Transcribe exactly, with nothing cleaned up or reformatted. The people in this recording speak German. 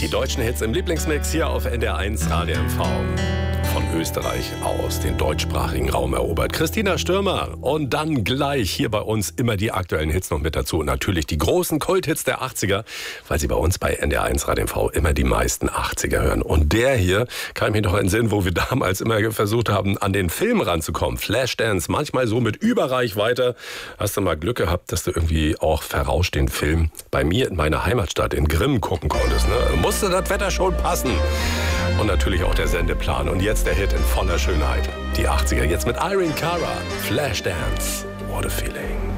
Die deutschen Hits im Lieblingsmix hier auf N D R eins Radio M V. Von Österreich aus den deutschsprachigen Raum erobert. Christina Stürmer. Und dann gleich hier bei uns immer die aktuellen Hits noch mit dazu. Und natürlich die großen Kulthits der achtziger, weil Sie bei uns bei N D R eins Radio M V immer die meisten achtziger hören. Und der hier kann ich mich noch entsinnen, wo wir damals immer versucht haben, an den Film ranzukommen. Flashdance, manchmal so mit Überreichweite. Hast du mal Glück gehabt, dass du irgendwie auch verrauscht den Film bei mir in meiner Heimatstadt in Grimm gucken konntest. Ne? Musste das Wetter schon passen. Und natürlich auch der Sendeplan. Und jetzt der Hit in voller Schönheit. Die achtziger jetzt mit Irene Cara. Flashdance. What a feeling.